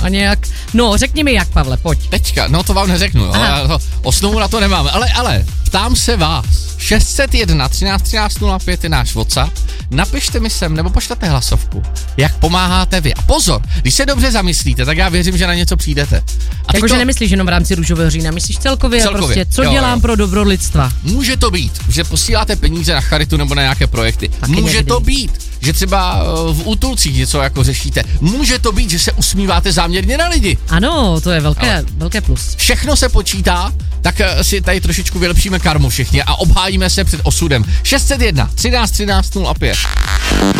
a nějak, no řekni mi jak, Pavle, pojď. Teďka, no to vám neřeknu, jo, osnovu na to nemáme, ale ptám se vás, 601 13 13 05 je náš WhatsApp, napište mi sem, nebo pošlete hlasovku, jak pomáháte vy. A pozor, když se dobře zamyslíte, tak já věřím, že na něco přijdete. Jakože nemyslíš jenom v rámci Růžového října, myslíš celkově. Prostě, co dělám pro dobro lidstva. Může to být, že posíláte peníze na charitu nebo na nějaké projekty. Taky může někdy to být, že třeba v útulcích něco jako řešíte. Může to být, že se usmíváte záměrně na lidi. Ano, to je velké plus. Všechno se počítá, tak si tady trošičku vylepšíme karmu všichni a obhájíme se před osudem. 601 13 13 05.